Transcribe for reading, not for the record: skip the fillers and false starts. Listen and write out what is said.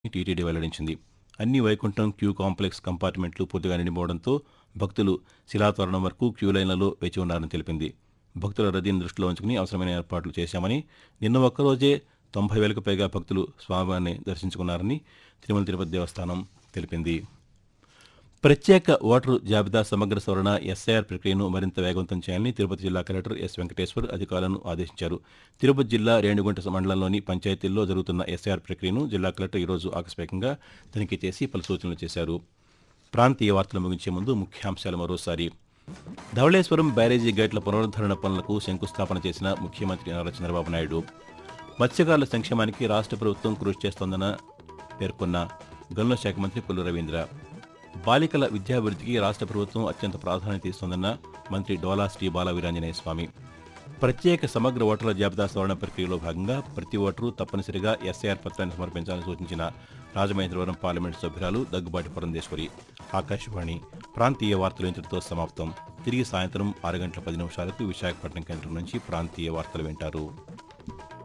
TTD వెల్లడించింది. అన్ని Vaikuntham queue complex కంపార్ట్మెంట్లు పూర్తిగా నిండిపోవడంతో భక్తులు శిలాతోరణం వరకు క్యూ లైన్లలో వేచి ఉన్నారని తెలిపింది. భక్తుల రద్దీని దృష్టిలో ఉంచుకుని అవసరమైన ఏర్పాట్లు చేశామని, నిన్న ఒక్కరోజే 90,000కు పైగా భక్తులు స్వామివారిని దర్శించుకున్నారని తిరుమల తిరుపతి దేవస్థానం తెలిపింది. ప్రత్యేక ఓటరు జాబితా సమగ్ర సవరణ ఎస్ఐఆర్ ప్రక్రియను మరింత వేగవంతం చేయాలని తిరుపతి జిల్లా కలెక్టర్ ఎస్ వెంకటేశ్వర్ అధికారులను ఆదేశించారు. తిరుపతి జిల్లా రేణిగుంట మండలంలోని పంచాయతీల్లో జరుగుతున్న ఎస్ఐఆర్ ప్రక్రియను జిల్లా కలెక్టర్ ఈరోజు ఆకస్మికంగా తనిఖీ చేసి పలు సూచనలు చేశారు. ప్రాంతీయ వార్తలు ముగించే ముందు ముఖ్యాంశాలు మరోసారి. ధవళేశ్వరం బ్యారేజీ గేట్ల పునరుద్దరణ పనులకు శంకుస్థాపన చేసిన ముఖ్యమంత్రి నారా చంద్రబాబు నాయుడు. మత్స్యకారుల సంక్షేమానికి రాష్ట్ర ప్రభుత్వం కృషి చేస్తోందని పేర్కొన్న గనుల శాఖ మంత్రి కొల్లు రవీంద్ర. బాలికల విద్యాభివృద్ధికి రాష్ట్ర ప్రభుత్వం అత్యంత ప్రాధాన్యత ఇస్తోందన్న మంత్రి డోలా శ్రీ బాల వీరాంజనేయ స్వామి. ప్రత్యేక సమగ్ర ఓటర్ల జాబితా సవరణ ప్రక్రియలో భాగంగా ప్రతి ఓటరు తప్పనిసరిగా ఎస్ఐఆర్ పత్రాన్ని సమర్పించాలని సూచించిన రాజమహేంద్రవరం పార్లమెంటు సభ్యురాలు దగ్గుబాటి పురంధేశ్వరి. ఆకాశవాణి ప్రాంతీయ వార్తలు ఇంతటితో సమాప్తం. తిరిగి సాయంత్రం 6 గంటల 10 నిమిషాలకు విశాఖపట్నం కేంద్రం నుంచి ప్రాంతీయ వార్తలు వింటారు.